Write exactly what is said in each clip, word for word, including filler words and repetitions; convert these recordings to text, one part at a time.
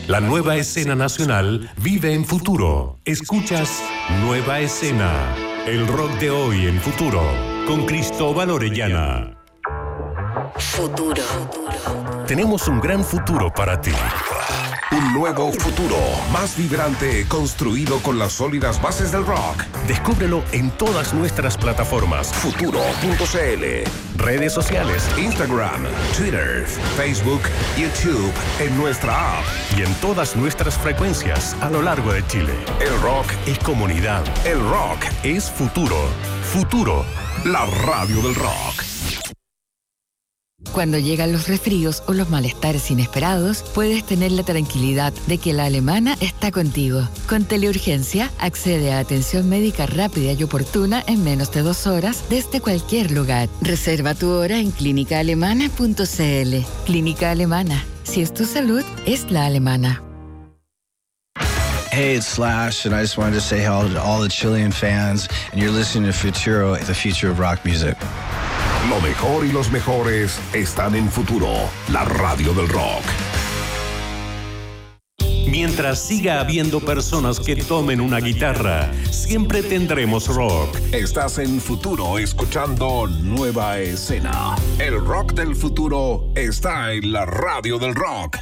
La nueva escena nacional vive en Futuro. Escuchas Nueva Escena, el rock de hoy en Futuro, con Cristóbal Orellana. Futuro. Tenemos un gran futuro para ti. Un nuevo futuro, más vibrante, construido con las sólidas bases del rock. Descúbrelo en todas nuestras plataformas. Futuro punto c l, redes sociales, Instagram, Twitter, Facebook, YouTube, en nuestra app y en todas nuestras frecuencias a lo largo de Chile. El rock es comunidad. El rock es futuro. Futuro, la radio del rock. Cuando llegan los resfríos o los malestares inesperados, puedes tener la tranquilidad de que la Alemana está contigo. Con Teleurgencia, accede a atención médica rápida y oportuna en menos de dos horas desde cualquier lugar. Reserva tu hora en clínica alemana punto c l. Clínica Alemana. Si es tu salud, es la alemana. Hey, it's Slash, and I just wanted to say hello to all the Chilean fans, and you're listening to Futuro, the future of rock music. Lo mejor y los mejores están en Futuro, la radio del rock. Mientras siga habiendo personas que tomen una guitarra, siempre tendremos rock. Estás en Futuro escuchando Nueva Escena. El rock del futuro está en la radio del rock.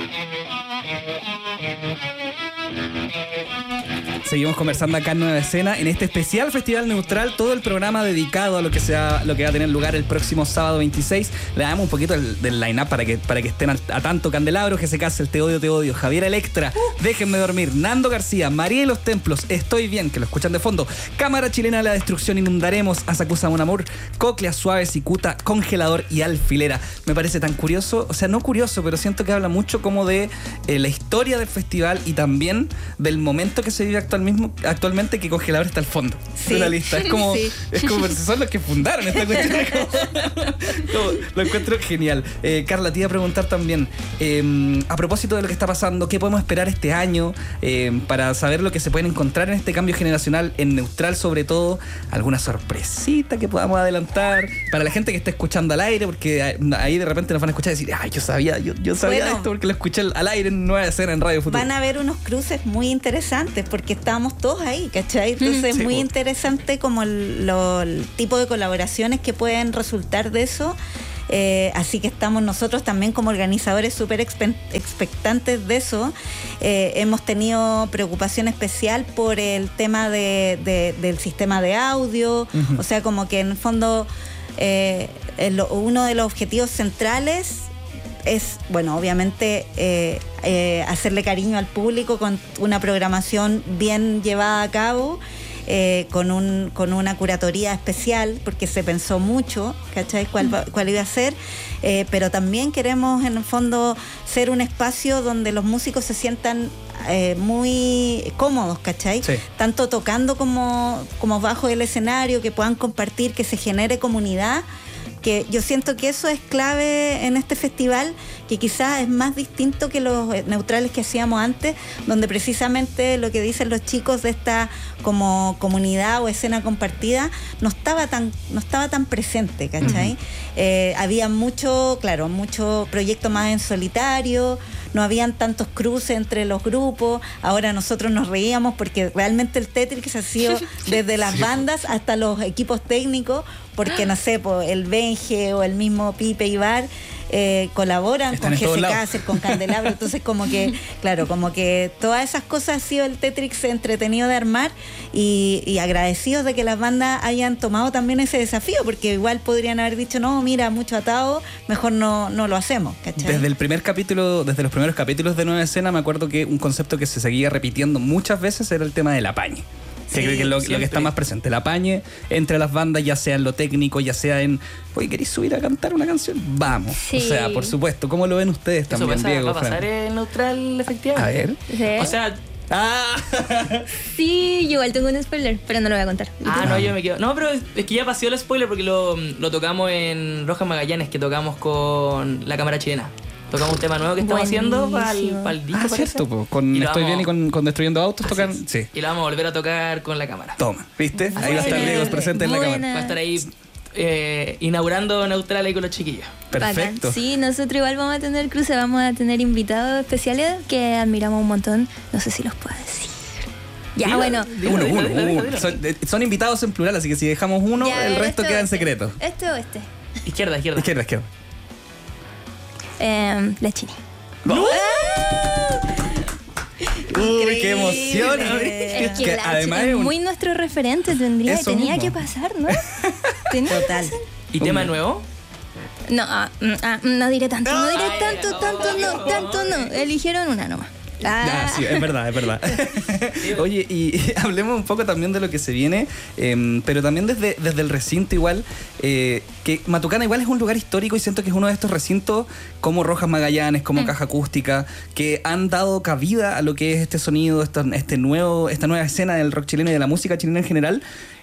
Seguimos conversando acá en Nueva Escena, en este especial Festival Neutral, todo el programa dedicado a lo que sea, lo que va a tener lugar el próximo sábado veintiséis. Le damos un poquito del, del line-up para que, para que estén a, a tanto. Candelabro, que se case, el Te Odio, Te Odio, Javier Electra, uh. Déjenme Dormir, Nando García, María y los Templos, Estoy Bien, que lo escuchan de fondo, Cámara Chilena de la Destrucción, Inundaremos, Asakusa Mon Amour, Cócleas Suaves, Cicuta, Congelador y Alfilera. Me parece tan curioso, o sea, no curioso, pero siento que habla mucho como de eh, la historia del festival y también del momento que se vive actual mismo, actualmente, que Congelador está al fondo sí. de la lista. Es como, sí. es como son los que fundaron esta cuestión. como, como, lo encuentro genial. Eh, Carla, te iba a preguntar también, eh, a propósito de lo que está pasando, ¿qué podemos esperar este año eh, para saber lo que se pueden encontrar en este cambio generacional, en Neutral sobre todo? ¿Alguna sorpresita que podamos adelantar para la gente que está escuchando al aire? Porque ahí de repente nos van a escuchar y decir, ay, yo sabía, yo, yo sabía bueno, esto porque lo escuché al aire en Nueva Escena en Radio Futuro. Van a haber unos cruces muy interesantes porque estábamos todos ahí, ¿cachai? Entonces es sí, muy pues. interesante como el, lo, el tipo de colaboraciones que pueden resultar de eso. Eh, así que estamos nosotros también como organizadores súper expectantes de eso. Eh, hemos tenido preocupación especial por el tema de, de, del sistema de audio. Uh-huh. O sea, como que en el fondo eh, el, uno de los objetivos centrales es, bueno, obviamente eh, eh, hacerle cariño al público con una programación bien llevada a cabo, eh, con un con una curatoría especial, porque se pensó mucho, ¿cachai? ¿Cuál, cuál iba a ser? Eh, pero también queremos, en el fondo, ser un espacio donde los músicos se sientan eh, muy cómodos, ¿cachai? Sí. Tanto tocando como, como bajo el escenario, que puedan compartir, que se genere comunidad. Que yo siento que eso es clave en este festival, que quizás es más distinto que los neutrales que hacíamos antes, donde precisamente lo que dicen los chicos de esta como comunidad o escena compartida no estaba tan, no estaba tan presente, ¿cachai? Uh-huh. Eh, había mucho, claro, mucho proyecto más en solitario, no habían tantos cruces entre los grupos. Ahora nosotros nos reíamos porque realmente el Tetris ha sido desde las sí. bandas hasta los equipos técnicos, porque no sé, pues, el Benje o el mismo Pipe Ibar eh, colaboran Están con G C Cáceres, con Candelabro. Entonces como que, claro, como que todas esas cosas ha sido el Tetris entretenido de armar, y, y agradecidos de que las bandas hayan tomado también ese desafío, porque igual podrían haber dicho, no, mira, mucho atado, mejor no, no lo hacemos, ¿cachai? Desde el primer capítulo, desde los primeros capítulos de Nueva Escena, me acuerdo que un concepto que se seguía repitiendo muchas veces era el tema del apañe. Sí, que es lo, lo que está más presente, el apañe entre las bandas, ya sea en lo técnico, ya sea en, oye, ¿queréis subir a cantar una canción? Vamos. Sí. O sea, por supuesto, ¿cómo lo ven ustedes Eso también, pasa, Diego? Va a pasar en Neutral, efectivamente. A ver. ¿Sí? O sea... Ah. Sí, yo igual tengo un spoiler, pero no lo voy a contar. Ah, no, yo me quedo. No, pero es que ya pasó el spoiler porque lo, lo tocamos en Rojas Magallanes, que tocamos con la Cámara Chilena. Tocamos un tema nuevo que estamos Buenísimo. haciendo para el, para el disco. Ah, cierto, pues, con Estoy vamos, Bien y con, con Destruyendo Autos tocan. Sí. Y lo vamos a volver a tocar con la cámara. Toma, ¿viste? Ahí va a estar Diego presente en la cámara. Va a estar ahí eh, inaugurando Neutral ahí con los chiquillos. Perfecto. Bacán. Sí, nosotros igual vamos a tener cruce, vamos a tener invitados especiales que admiramos un montón. No sé si los puedo decir. Ya, Dilo, bueno. dilo, Uno, dilo, uno, dilo, uno. dilo. Son, eh, son invitados en plural, así que si dejamos uno, Ya, el a ver, resto este queda o en este. secreto. ¿Este o este? Izquierda, izquierda. Izquierda, izquierda. Eh, la Chini. ¡No! Uy, qué emoción. Es que, Que la además Chini es es un- muy nuestro referente, tendría, Eso tenía mismo. que pasar, ¿no? Tenía que Total. pasar. ¿Y tema nuevo? No, ah, mm, ah, no diré tanto, no diré Ay, tanto, no, tanto, no, no, tanto no. Eligieron una nomás. Ah, Ah, sí, es verdad, es verdad. Oye, y, y hablemos un poco también de lo que se viene, eh, pero también desde, desde el recinto igual, eh, que Matucana igual es un lugar histórico y siento que es uno de estos recintos como Rojas Magallanes, como Mm. Caja Acústica, que han dado cabida a lo que es este sonido, esta, este nuevo, esta nueva escena del rock chileno y de la música chilena en general.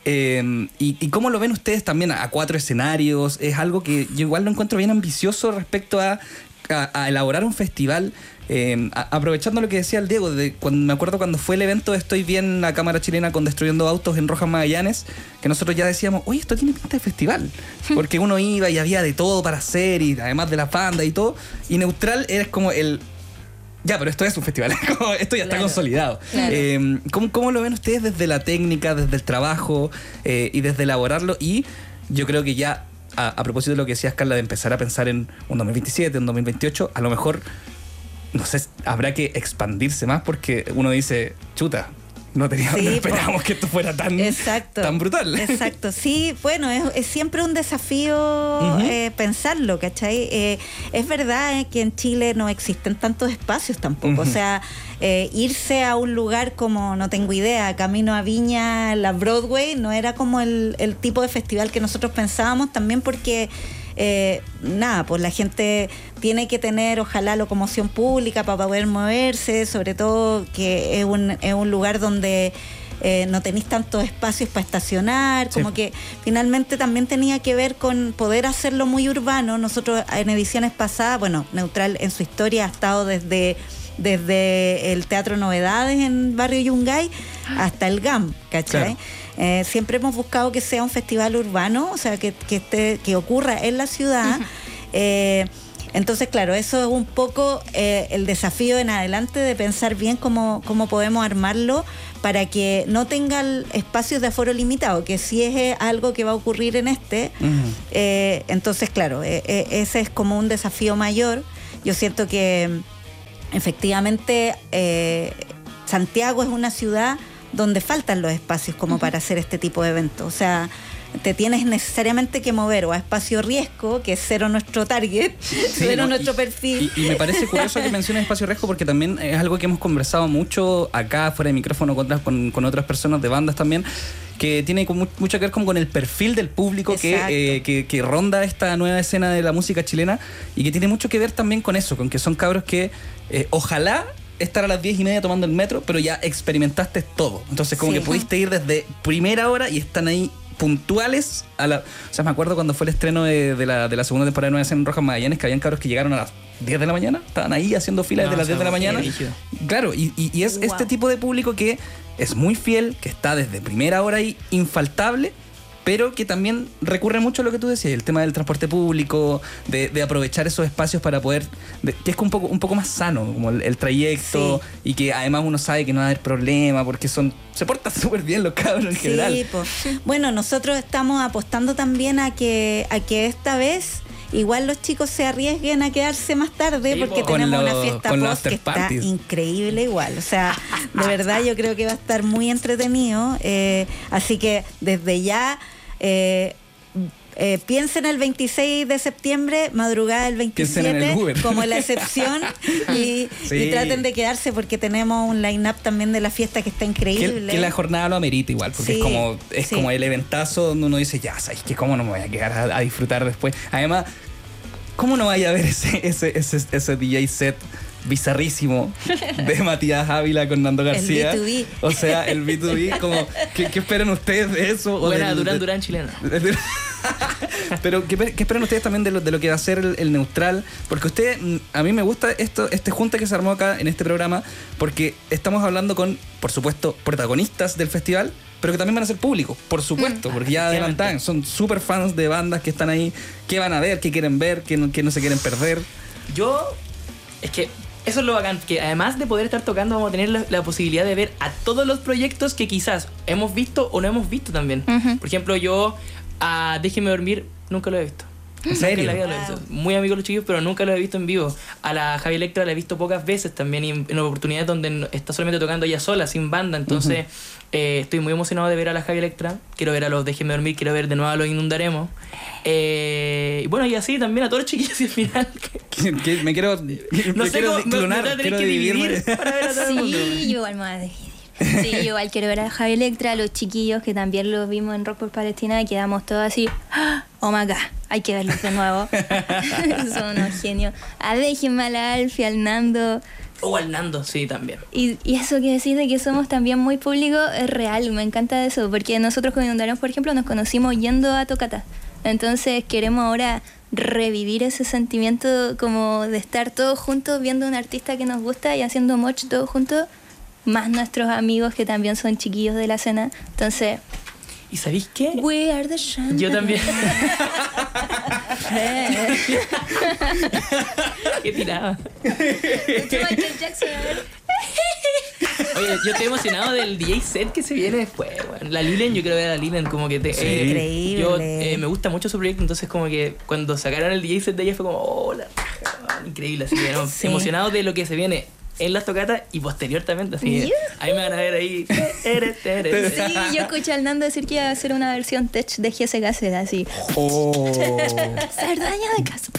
Eh, y, y cómo lo ven ustedes también a, a cuatro escenarios. Es algo que yo igual lo encuentro bien ambicioso respecto a, a, a elaborar un festival. Eh, a- aprovechando lo que decía el Diego, de cuando, me acuerdo cuando fue el evento de Estoy Bien, la cámara chilena con Destruyendo Autos en Rojas Magallanes, que nosotros ya decíamos, oye, esto tiene pinta de festival, porque uno iba y había de todo para hacer, y además de la banda y todo, y Neutral es como el... Ya, pero esto es un festival, como esto ya está Claro, consolidado. claro. Eh, ¿cómo, ¿Cómo lo ven ustedes desde la técnica, desde el trabajo eh, y desde elaborarlo? Y yo creo que ya, a, a propósito de lo que decías, Carla, de empezar a pensar en un dos mil veintisiete, un dos mil veintiocho, a lo mejor, no sé, habrá que expandirse más porque uno dice, chuta, no teníamos, Sí, no po. esperábamos que esto fuera tan, Exacto. tan brutal. Exacto, sí, bueno, es, es siempre un desafío Ujú. eh, pensarlo, ¿cachai? Eh, es verdad eh, que en Chile no existen tantos espacios tampoco, Ujú. o sea, eh, irse a un lugar como, no tengo idea, Camino a Viña, la Broadway, no era como el, el tipo de festival que nosotros pensábamos, también porque... Eh, nada, pues la gente tiene que tener ojalá locomoción pública para poder moverse, sobre todo que es un, es un lugar donde eh, no tenéis tantos espacios para estacionar, Sí. como que finalmente también tenía que ver con poder hacerlo muy urbano. Nosotros en ediciones pasadas, bueno, Neutral en su historia ha estado desde desde el Teatro Novedades en Barrio Yungay hasta el G A M, ¿cachai? Claro. Eh, siempre hemos buscado que sea un festival urbano, o sea, que, que, esté, que ocurra en la ciudad. Eh, entonces, claro, eso es un poco eh, el desafío en adelante de pensar bien cómo, cómo podemos armarlo para que no tengan espacios de aforo limitado, que sí es eh, algo que va a ocurrir en este. Ujú. Eh, entonces, claro, eh, eh, ese es como un desafío mayor. Yo siento que efectivamente eh, Santiago es una ciudad donde faltan los espacios como para hacer este tipo de eventos. O sea, te tienes necesariamente que mover o a espacio riesgo, que es cero nuestro target, cero no, nuestro y- perfil. Y, y me parece curioso que menciones Espacio Riesgo porque también es algo que hemos conversado mucho acá, fuera de micrófono, con otras, con, con otras personas de bandas también, que tiene como mucho que ver como con el perfil del público que, Exacto. eh, que, que ronda esta nueva escena de la música chilena y que tiene mucho que ver también con eso, con que son cabros que eh, ojalá estar a las diez y media tomando el metro, pero ya experimentaste todo. Entonces como Sí. que pudiste ir desde primera hora y están ahí puntuales a la... O sea, me acuerdo cuando fue el estreno de, de, la, de la segunda temporada de Nueva Escena en Rojas Magallanes, que habían cabros que llegaron a las diez de la mañana, estaban ahí haciendo filas No, desde las o sea, diez de la qué mañana. brígido. Claro, y, y- y es Wow. este tipo de público que es muy fiel, que está desde primera hora ahí, infaltable, pero que también recurre mucho a lo que tú decías, el tema del transporte público, de, de aprovechar esos espacios para poder, de- que es un poco, un poco más sano, como el, el trayecto, y que además uno sabe que no va a haber problema, porque son se portan súper bien los cabros en general. Sí, po. Bueno, nosotros estamos apostando también a que, a que esta vez igual los chicos se arriesguen a quedarse más tarde Sí, porque po. Con tenemos los- una fiesta con los post que after está parties. increíble igual. O sea, de verdad yo creo que va a estar muy entretenido. Eh, así que desde ya... Eh, eh, piensen el veintiséis de septiembre, madrugada del Piensen en el veintisiete, Uber. como la excepción, y, Sí. y traten de quedarse porque tenemos un line-up también de la fiesta que está Que, increíble. que la jornada lo amerita igual, porque Sí, es como es sí. como el eventazo donde uno dice, ya, ¿sabes qué? ¿Cómo no me voy a quedar a, a disfrutar después? Además, ¿cómo no vaya a ver ese, ese, ese, ese D J set bizarrísimo de Matías Ávila con Nando García? B dos B. O sea, el B dos B, como, ¿qué, qué esperan ustedes de eso? O Buena del- Durán de- Durán chilena. Pero, ¿qué, ¿qué esperan ustedes también de lo, de lo que va a ser el, el Neutral? Porque ustedes, a mí me gusta esto, este junte que se armó acá en este programa, porque estamos hablando con, por supuesto, protagonistas del festival, pero que también van a ser públicos, por supuesto, porque ya adelantan, son súper fans de bandas que están ahí, qué van a ver, qué quieren ver, qué no, qué no se quieren perder. Yo, es que eso es lo bacán, que además de poder estar tocando, vamos a tener la, la posibilidad de ver a todos los proyectos que quizás hemos visto o no hemos visto también. Uh-huh. Por ejemplo, yo a Déjeme Dormir nunca lo he visto. ¿En serio? Nunca en la vida lo he visto. Muy amigo de los chiquillos, pero nunca lo he visto en vivo. A la Javi Electra la he visto pocas veces también, y en, en oportunidades donde está solamente tocando ella sola, sin banda. Entonces, uh-huh. eh, estoy muy emocionado de ver a la Javi Electra. Quiero ver a los Déjeme Dormir, quiero ver de nuevo a los Inundaremos. Eh, y bueno, y así también a todos los chiquillos y al final. que, que me quiero. No me sé quiero cómo. clonar, Me, me quiero que dividirme. Para ver a todo el mundo. Sí, yo igual me voy a dividir. Sí, yo igual quiero ver a Javi Electra, a los chiquillos que también los vimos en Rock por Palestina y quedamos todos así, oh my god, hay que verlos de nuevo. Son unos genios. A Déjenme, a la Alfie, al Nando. O al Nando, sí, también. Y, y eso que decís de que somos también muy públicos es real, me encanta eso, porque nosotros con Inundaremos, por ejemplo, nos conocimos yendo a Tocata. Entonces queremos ahora revivir ese sentimiento como de estar todos juntos viendo a un artista que nos gusta y haciendo moch todos juntos, más nuestros amigos que también son chiquillos de la escena. Entonces, ¿y sabéis qué? We are the champions. Yo también. ¿Qué tiraba? Michael Jackson, a ver. Oye, yo estoy emocionado del D J set que se viene después, bueno. La Lilen, yo quiero ver a la Lilen, como que te, sí, eh, increíble. Yo eh, me gusta mucho su proyecto, entonces como que cuando sacaron el D J set de ella fue como, oh, la raja, increíble, así que no, sí. Emocionado de lo que se viene en las tocatas y posteriormente, así que ahí me van a ver ahí. Sí, yo escuché al Nando decir que iba a hacer una versión tech de G S Casera, así. Oh. Sardaña de caso.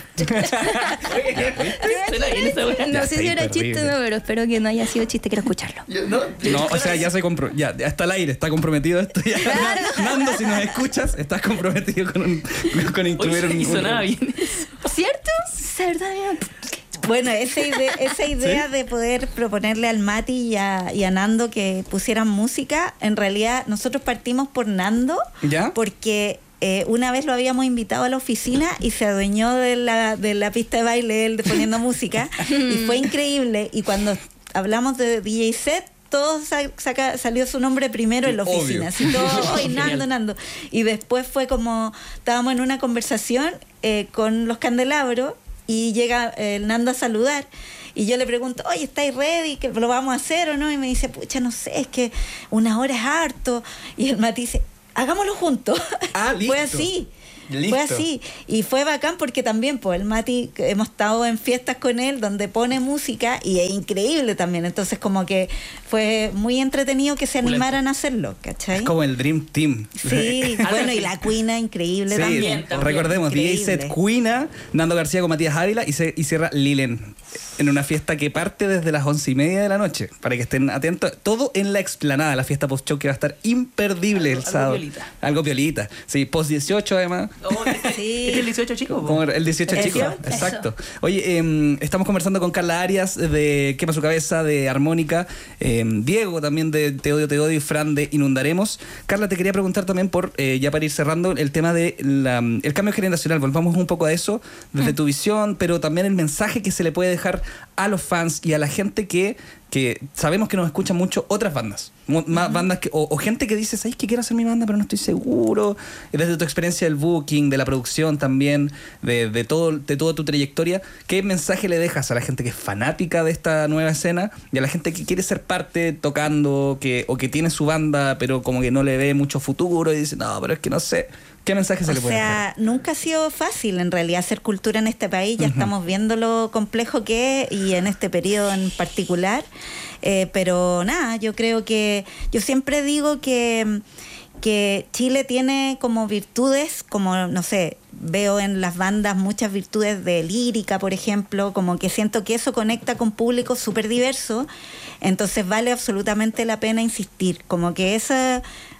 No No sé si era chiste o no, pero espero que no haya sido chiste, quiero escucharlo. No, no, o sea, ya se compró, ya, ya está al aire, está comprometido esto. Ya. Claro. Nando, si nos escuchas, estás comprometido con, un, con incluir Oye, un... sonaba bien. ¿Cierto? Sardaña. Bueno, esa idea, esa idea ¿sí? de poder proponerle al Mati y a, y a Nando que pusieran música, en realidad nosotros partimos por Nando, ¿ya? Porque eh, una vez lo habíamos invitado a la oficina y se adueñó de la, de la pista de baile él poniendo música y fue increíble. Y cuando hablamos de D J set, todo saca, salió su nombre primero en la oficina, así todo, ¡ay, Nando, Nando! Y después fue como, estábamos en una conversación eh, con los candelabros y llega el Nando a saludar y yo le pregunto, oye, ¿estáis ready? ¿Que lo vamos a hacer o no? Y me dice, pucha, no sé, es que una hora es harto. Y el Mati dice, hagámoslo juntos. Ah, listo. Fue así. Listo. Fue así. Y fue bacán porque también, pues, el Mati, hemos estado en fiestas con él donde pone música y es increíble también. Entonces, como que fue muy entretenido que se animaran a hacerlo, ¿cachai? Es como el Dream Team. Sí, bueno, y la Cuina, increíble sí, también. Recordemos, increíble. D J set Cuina, Nando García con Matías Ávila y, se, y cierra Lilen. En una fiesta que parte desde las once y media de la noche, para que estén atentos. Todo en la explanada, la fiesta post-show que va a estar imperdible algo, el sábado. Algo piolita. Algo piolita. Sí, post dieciocho además. Oh, sí. Es el dieciocho chico. Como el dieciocho chico, exacto. Oye, eh, estamos conversando con Carla Arias de Quema Su Cabeza, de Armónica, eh, Diego también de Te Odio, Te Odio y Fran de Inundaremos. Carla, te quería preguntar también por, eh, ya para ir cerrando, el tema de la, el cambio generacional. Volvamos un poco a eso, desde mm. tu visión, pero también el mensaje que se le puede dejar a los fans y a la gente que, que sabemos que nos escuchan mucho otras bandas. Más uh-huh. bandas que, o, o gente que dice, ¿sabes que quiero hacer mi banda pero no estoy seguro? Desde tu experiencia del booking, de la producción también, de, de, todo, de toda tu trayectoria, ¿qué mensaje le dejas a la gente que es fanática de esta nueva escena y a la gente que quiere ser parte tocando que, o que tiene su banda pero como que no le ve mucho futuro y dice, no, pero es que no sé? ¿Qué mensaje se o le puede sea, dejar? Nunca ha sido fácil en realidad hacer cultura en este país, ya uh-huh. estamos viendo lo complejo que es y en este periodo en particular, eh, pero nada, yo creo que, yo siempre digo que, que Chile tiene como virtudes, como no sé, veo en las bandas muchas virtudes de lírica, por ejemplo, como que siento que eso conecta con público súper diverso, entonces vale absolutamente la pena insistir, como que esa...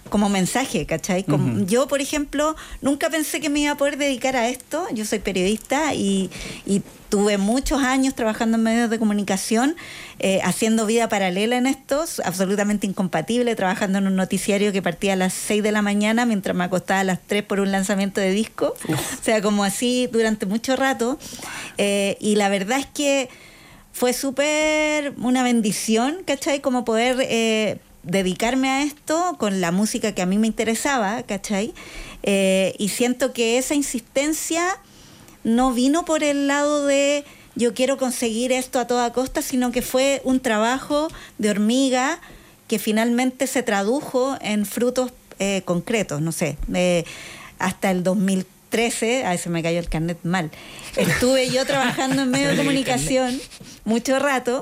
como mensaje, ¿cachai? Como, uh-huh. Yo, por ejemplo, nunca pensé que me iba a poder dedicar a esto. Yo soy periodista y, y tuve muchos años trabajando en medios de comunicación, eh, haciendo vida paralela en estos, absolutamente incompatible, trabajando en un noticiario que partía a las seis de la mañana mientras me acostaba a las tres por un lanzamiento de disco. Uf. O sea, como así durante mucho rato. Eh, y la verdad es que fue súper una bendición, ¿cachai? Como poder... Eh, dedicarme a esto con la música que a mí me interesaba, ¿cachai? Eh, y siento que esa insistencia no vino por el lado de yo quiero conseguir esto a toda costa, sino que fue un trabajo de hormiga que finalmente se tradujo en frutos eh, concretos, no sé, eh, hasta el dos mil trece, ay, se me cayó el carnet mal, estuve yo trabajando en medios de comunicación mucho rato.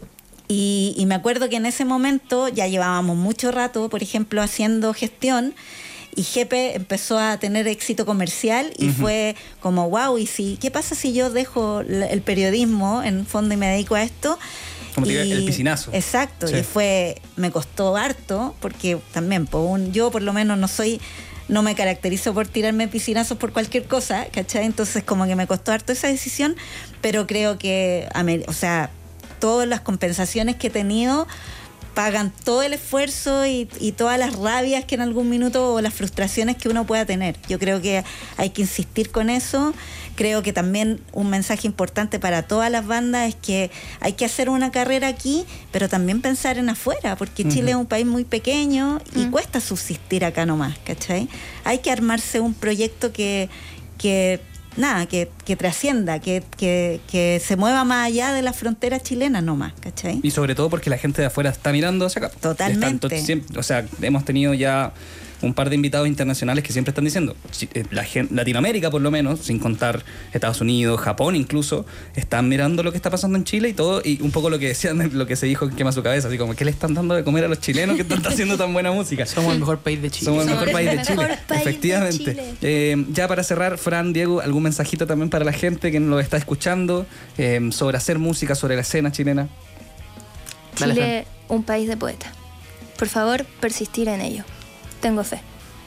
Y, y me acuerdo que en ese momento ya llevábamos mucho rato, por ejemplo, haciendo gestión y Jepe empezó a tener éxito comercial y uh-huh. fue como, wow, ¿y si, qué pasa si yo dejo el periodismo en fondo y me dedico a esto? Como y, el piscinazo. Exacto, sí. Y fue, me costó harto, porque también, por un, yo por lo menos no soy... no me caracterizo por tirarme piscinazos por cualquier cosa, ¿cachai? Entonces como que me costó harto esa decisión, pero creo que, o sea... todas las compensaciones que he tenido pagan todo el esfuerzo y, y todas las rabias que en algún minuto o las frustraciones que uno pueda tener. Yo creo que hay que insistir con eso. Creo que también un mensaje importante para todas las bandas es que hay que hacer una carrera aquí, pero también pensar en afuera, porque Chile uh-huh. es un país muy pequeño y uh-huh. cuesta subsistir acá nomás, ¿cachai? Hay que armarse un proyecto que... que nada, que, que trascienda, que, que, que se mueva más allá de las fronteras chilenas nomás, ¿cachai? Y sobre todo porque la gente de afuera está mirando hacia acá. Totalmente. Están, siempre, o sea, hemos tenido ya un par de invitados internacionales que siempre están diciendo, la gente, Latinoamérica por lo menos, sin contar Estados Unidos, Japón incluso, están mirando lo que está pasando en Chile y todo, y un poco lo que decían, lo que se dijo en Quema Su Cabeza, así como, ¿qué le están dando de comer a los chilenos que están haciendo tan buena música? Somos el mejor país de Chile. Somos el Somos mejor país de Chile, país efectivamente. de Chile. Eh, ya para cerrar, Fran, Diego, algún mensajito también para la gente que nos está escuchando eh, sobre hacer música, sobre la escena chilena. Chile, Dale, un país de poetas. Por favor, persistir en ello. Tengo fe.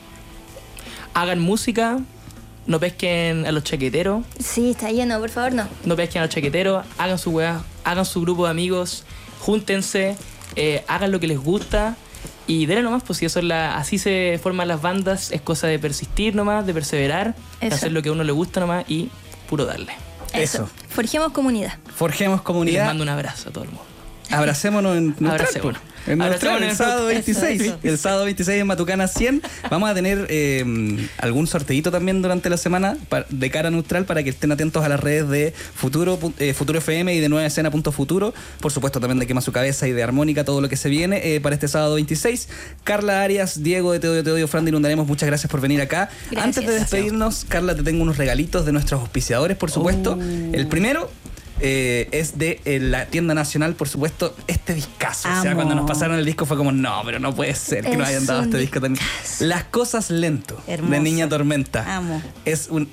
Hagan música, no pesquen a los chaqueteros. Sí, está lleno, por favor, no. No pesquen a los chaqueteros, hagan su weá, hagan su grupo de amigos, júntense, eh, hagan lo que les gusta y denle nomás, pues si eso es la, así se forman las bandas, es cosa de persistir nomás, de perseverar, Eso. de hacer lo que a uno le gusta nomás y puro darle. Eso. Eso. Forjemos comunidad. Forjemos Y comunidad. les mando un abrazo a todo el mundo. Abracémonos en Neutral. Abracémonos. En Neutral, Abracémonos el en sábado Neutral. veintiséis. Eso, eso. El sábado veintiséis en Matucana cien. Vamos a tener eh, algún sorteito también durante la semana pa- de cara a Neutral para que estén atentos a las redes de Futuro, eh, Futuro F M y de nueva escena punto futuro. Por supuesto también de Quema Su Cabeza y de Armónica, todo lo que se viene eh, para este sábado veintiséis. Carla Arias, Diego de Te Odio, Te Odio, Fran de Inundaremos, muchas gracias por venir acá. Gracias. Antes de despedirnos, Carla, te tengo unos regalitos de nuestros auspiciadores, por supuesto. Oh. El primero... Eh, es de eh, la tienda nacional, por supuesto, este discazo. O sea, Amo. cuando nos pasaron el disco fue como, no, pero no puede ser que nos Es hayan dado un este disco también. discazo. Las cosas lento, Hermoso. de Niña Tormenta. Amo. Es un